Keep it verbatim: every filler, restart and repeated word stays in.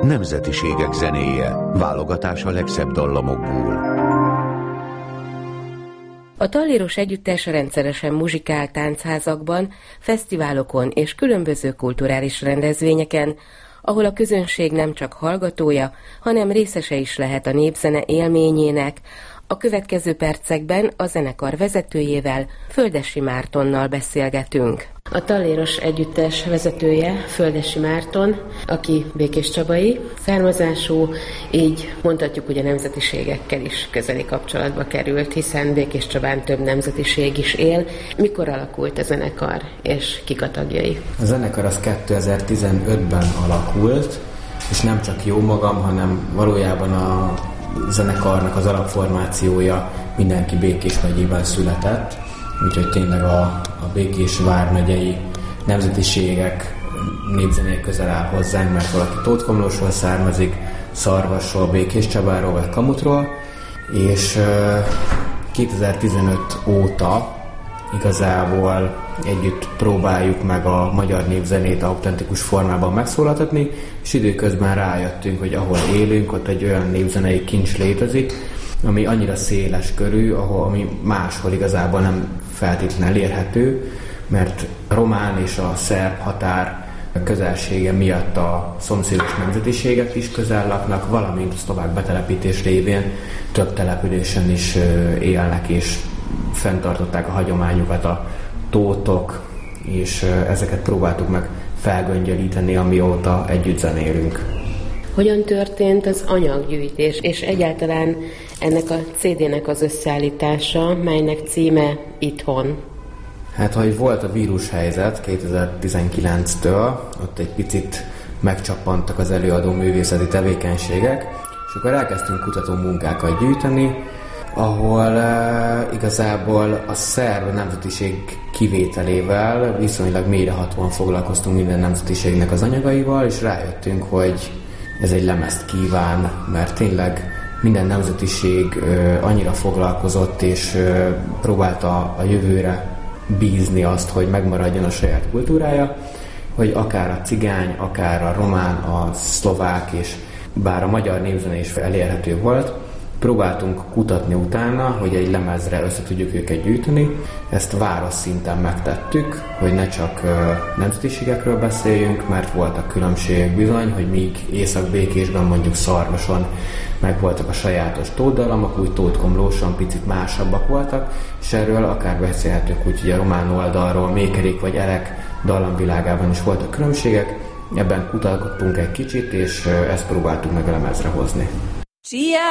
Nemzetiségek zenéje, válogatás a legszebb dallamokból. A Talléros Együttes rendszeresen muzsikál táncházakban, fesztiválokon és különböző kulturális rendezvényeken, ahol a közönség nem csak hallgatója, hanem részese is lehet a népzene élményének. A következő percekben a zenekar vezetőjével, Földessy Mártonnal beszélgetünk. A Talléros Együttes vezetője Földessy Márton, aki békéscsabai származású, így mondhatjuk, hogy a nemzetiségekkel is közeli kapcsolatba került, hiszen Békéscsabán több nemzetiség is él. Mikor alakult a zenekar, és kik a tagjai? A zenekar az kétezer-tizenötben alakult, és nem csak jó magam, hanem valójában a zenekarnak az alapformációja mindenki Békés megyében született, úgyhogy tényleg a, a Békés vármegyei nemzetiségek népzenék közel áll hozzánk, mert valaki Tótkomlósról származik, Szarvasról, Békéscsabáról vagy Kamutról, és kétezer-tizenöt óta igazából együtt próbáljuk meg a magyar népzenét autentikus formában megszólaltatni, és időközben rájöttünk, hogy ahol élünk, ott egy olyan népzenei kincs létezik, ami annyira széles körű, ahol, ami máshol igazából nem feltétlenül elérhető, mert a román és a szerb határ közelsége miatt a szomszédos nemzetiségek is közel laknak, valamint a szlovák betelepítés révén több településen is élnek, és fenntartották a hagyományukat a tótok, és ezeket próbáltuk meg felgöngyölíteni, amióta együtt zenélünk. Hogyan történt az anyaggyűjtés, és egyáltalán ennek a cé dé-nek az összeállítása, melynek címe Itthon? Hát, hogy volt a vírushelyzet kétezer-tizenkilenctől, ott egy picit megcsappantak az előadó művészeti tevékenységek, és akkor elkezdtünk kutató munkákat gyűjteni, ahol uh, igazából a szerb nemzetiség kivételével viszonylag mélyrehatóan foglalkoztunk minden nemzetiségnek az anyagaival, és rájöttünk, hogy ez egy lemezt kíván, mert tényleg minden nemzetiség uh, annyira foglalkozott, és uh, próbálta a jövőre bízni azt, hogy megmaradjon a saját kultúrája, hogy akár a cigány, akár a román, a szlovák, és bár a magyar népzene is elérhető volt, próbáltunk kutatni utána, hogy egy lemezre össze tudjuk őket gyűjteni. Ezt város szinten megtettük, hogy ne csak nemzetiségekről beszéljünk, mert voltak különbségek bizony, hogy míg Észak-Békésben, mondjuk Szarvason meg voltak a sajátos tótdallamok, úgy Tótkomlóson picit másabbak voltak, és erről akár beszélhetünk úgy, hogy a román oldalról, mékerék vagy elek dallamvilágában is voltak különbségek. Ebben kutatottunk egy kicsit, és ezt próbáltuk meg a lemezre hozni.